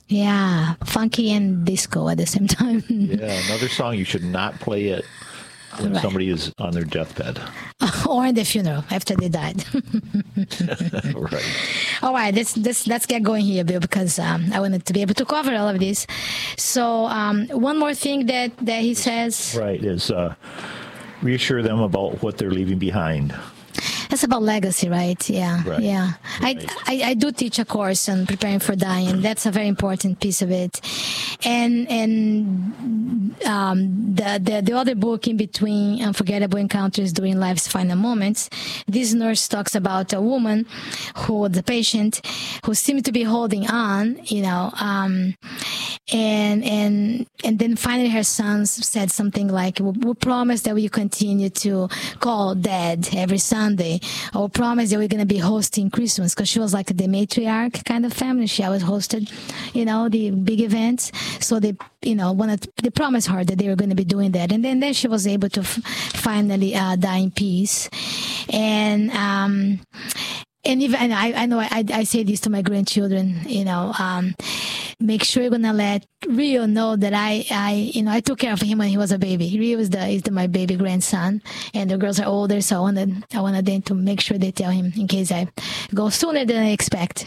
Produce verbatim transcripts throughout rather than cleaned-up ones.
Yeah, funky and disco at the same time. Yeah, another song you should not play it when Right. somebody is on their deathbed. Or in the funeral after they died. Right. All right, let's let's let's get going here, Bill, because um, I wanted to be able to cover all of this. So um, one more thing that that he says. Right, is uh, reassure them about what they're leaving behind. That's about legacy, right? Yeah, Right. yeah. Right. I, I I do teach a course on preparing for dying. That's a very important piece of it. And and um, the, the the other book in between, Unforgettable Encounters During Life's Final Moments, this nurse talks about a woman who was a patient who seemed to be holding on, you know, um, and and and then finally her sons said something like, "We, we promise that we continue to call Dad every Sunday. Or promise that we're going to be hosting Christmas," because she was like the matriarch kind of family. She always hosted, you know, the big events. So they, you know, wanted, they promised her that they were going to be doing that. And then, then she was able to f- finally uh, die in peace. And, um, and even, and I, I know I, I say this to my grandchildren, you know, um, make sure you're going to let Rio know that I, I, you know, I took care of him when he was a baby. Rio is the, is the, my baby grandson, and the girls are older. So I wanted, I wanted them to make sure they tell him in case I go sooner than I expect.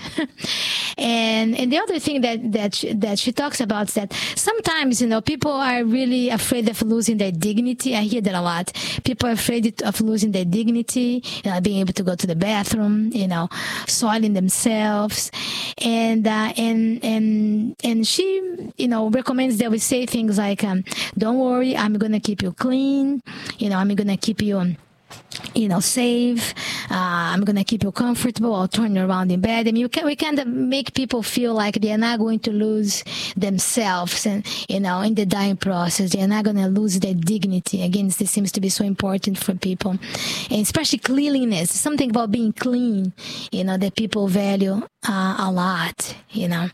and, and the other thing that, that, she, that she talks about is that sometimes, you know, people are really afraid of losing their dignity. I hear that a lot. People are afraid of losing their dignity, you know, being able to go to the bathroom, you know, soiling themselves. And, uh, and, and, and she, you know, recommends that we say things like, um, don't worry, I'm going to keep you clean. You know, I'm going to keep you, um, you know, safe. Uh, I'm going to keep you comfortable. I'll turn you around in bed. I mean, you can, we kind of make people feel like they're not going to lose themselves and, you know, in the dying process. They're not going to lose their dignity. Again, this seems to be so important for people. And especially cleanliness. Something about being clean, you know, that people value uh, a lot, you know.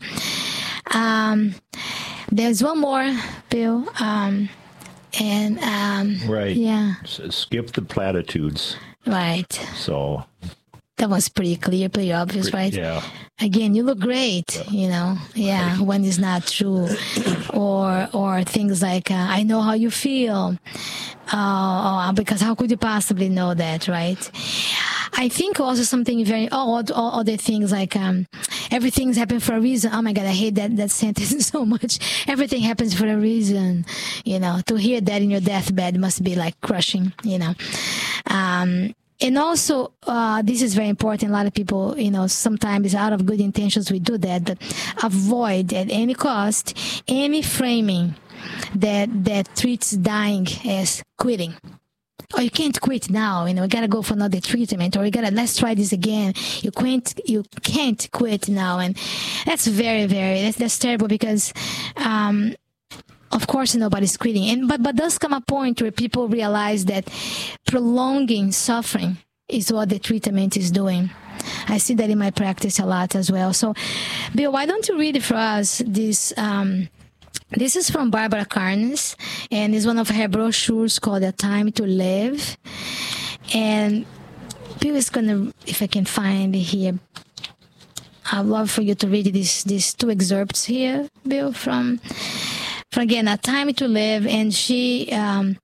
Um, there's one more, Bill. Um, and, um, Right. yeah. So skip the platitudes. Right. So, That was pretty clear, pretty obvious, right? yeah. Again, you look great, Yeah. you know, yeah, Right. when it's not true. or, or things like, uh, I know how you feel. Uh, because how could you possibly know that, right? I think also something very, oh, all, all other things like, um, everything's happened for a reason. Oh my God, I hate that, that sentence so much. Everything happens for a reason. You know, to hear that in your deathbed must be like crushing, you know. Um, and also, uh, this is very important. A lot of people, you know, sometimes out of good intentions, we do that, but avoid at any cost any framing that, that treats dying as quitting. Oh, you can't quit now. You know, you gotta go for another treatment, or you gotta let's try this again. You can't, you can't quit now, and that's very, very that's that's terrible because, um, of course, nobody's quitting. And but but does come a point where people realize that prolonging suffering is what the treatment is doing. I see that in my practice a lot as well. So, Bill, why don't you read for us this? Um, This is from Barbara Carnes, and it's one of her brochures called A Time to Live. And Bill is going to, if I can find it here, I'd love for you to read these, these two excerpts here, Bill, from, from again, A Time to Live. And she, um,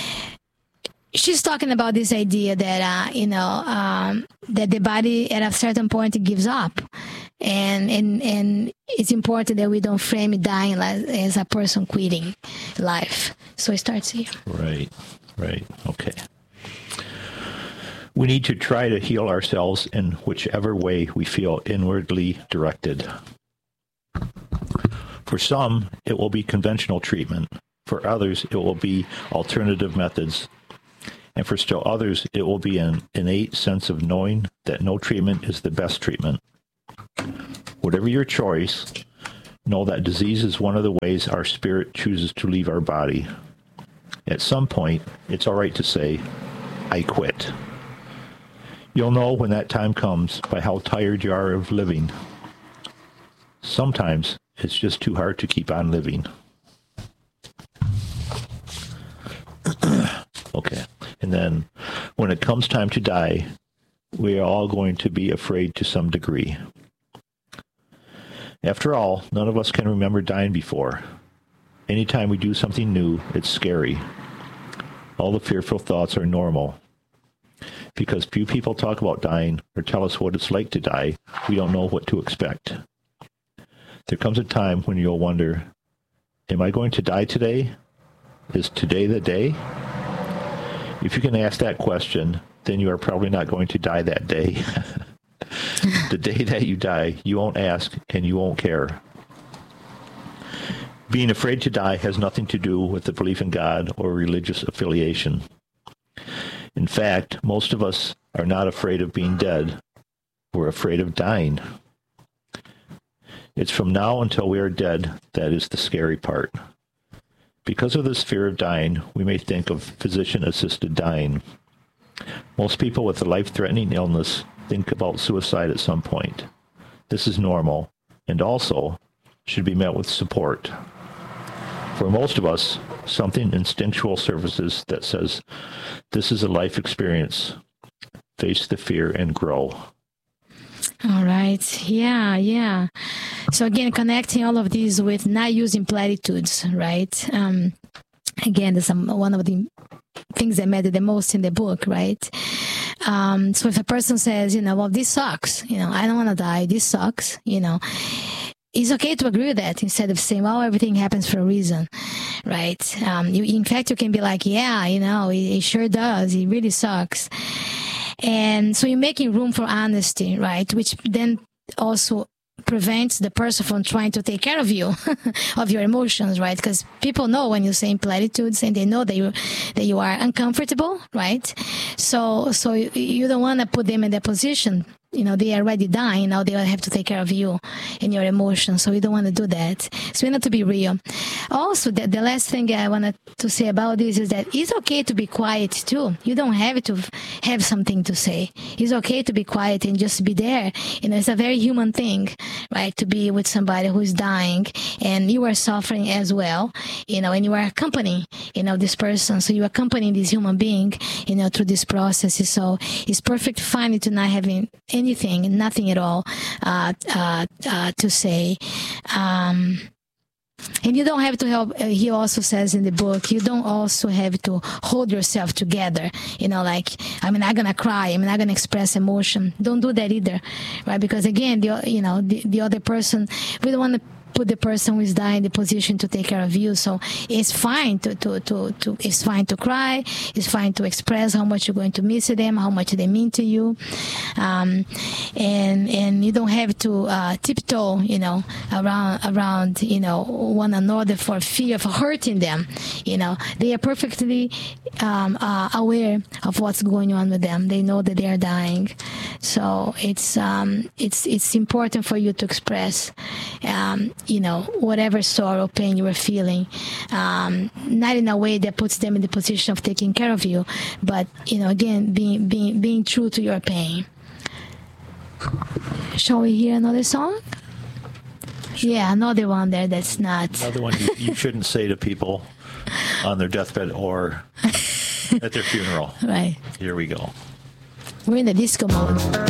she's talking about this idea that, uh, you know, um, that the body at a certain point it gives up. And, and and it's important that we don't frame dying as a person quitting life. So it starts here. Right, right, okay. We need to try to heal ourselves in whichever way we feel inwardly directed. For some, it will be conventional treatment. For others, it will be alternative methods. And for still others, it will be an innate sense of knowing that no treatment is the best treatment. Whatever your choice, know that disease is one of the ways our spirit chooses to leave our body. At some point, it's all right to say, I quit. You'll know when that time comes by how tired you are of living. Sometimes it's just too hard to keep on living. Okay. And then when it comes time to die, we are all going to be afraid to some degree. After all, none of us can remember dying before. Anytime we do something new, it's scary. All the fearful thoughts are normal. Because few people talk about dying or tell us what it's like to die, we don't know what to expect. There comes a time when you'll wonder, am I going to die today? Is today the day? If you can ask that question, then you are probably not going to die that day. The day that you die, you won't ask and you won't care. Being afraid to die has nothing to do with the belief in God or religious affiliation. In fact, most of us are not afraid of being dead. We're afraid of dying. It's from now until we are dead that is the scary part. Because of this fear of dying, we may think of physician-assisted dying. Most people with a life-threatening illness think about suicide at some point. This is normal, and also should be met with support. For most of us, something instinctual surfaces that says, this is a life experience. Face the fear and grow. All right. Yeah, yeah. So again, connecting all of these with not using platitudes, right? Um, again, that's um, one of the things that matter the most in the book, right? Um, so if a person says, you know, well, this sucks, you know, I don't want to die, this sucks, you know, it's okay to agree with that instead of saying, well, everything happens for a reason, right? Um, you, in fact, you can be like, yeah, you know, it, it sure does. It really sucks. And so you're making room for honesty, right? Which then also prevents the person from trying to take care of you, of your emotions, right? Because people know when you're saying platitudes and they know that you, that you are uncomfortable, right? So, so you, you don't want to put them in that position. You know, they are already dying. Now they have to take care of you and your emotions. So we don't want to do that. So we need to be real. Also, the, the last thing I wanted to say about this is that it's okay to be quiet too. You don't have to have something to say. It's okay to be quiet and just be there. You know, it's a very human thing, right? To be with somebody who is dying and you are suffering as well, you know, and you are accompanying, you know, this person. So you accompany this human being, you know, through this process. So it's perfect fine to not having anything, nothing at all uh, uh, uh, to say. Um, and you don't have to help, uh, he also says in the book, you don't also have to hold yourself together. You know, like, I'm not going to cry, I'm not going to express emotion. Don't do that either, right? Because again, the, you know, the, the other person, we don't want to put the person who is dying in the position to take care of you. So it's fine to, to, to, to, it's fine to cry. It's fine to express how much you're going to miss them, how much they mean to you. Um, and, and you don't have to, uh, tiptoe, you know, around, around, you know, one another for fear of hurting them. You know, they are perfectly, um, uh, aware of what's going on with them. They know that they are dying. So it's, um, it's, it's important for you to express, um, you know, whatever sorrow, pain you were feeling, um, not in a way that puts them in the position of taking care of you, but, you know, again, being, being, being true to your pain. Shall we hear another song? Sure. Yeah, another one there that's not. Another one you, you shouldn't say to people on their deathbed or at their funeral. Right. Here we go. We're in the disco mode.